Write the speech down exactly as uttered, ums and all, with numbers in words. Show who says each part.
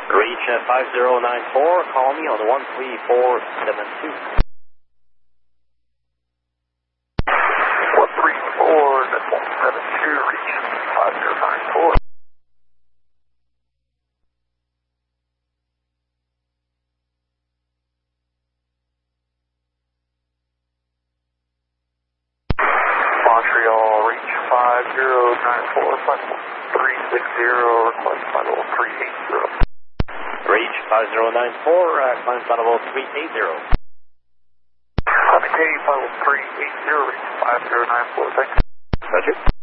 Speaker 1: Reach uh, five zero nine four, call me on one three four seven two.
Speaker 2: one three four seven two, reach five zero nine four. Montreal, reach five zero nine four, flight three six zero, request flight level three eight zero.
Speaker 1: Reach five zero nine four, uh, climb flight level three eight zero.
Speaker 2: Copy Katie, flight level three eight zero, reach five zero nine four, thanks.
Speaker 1: Roger.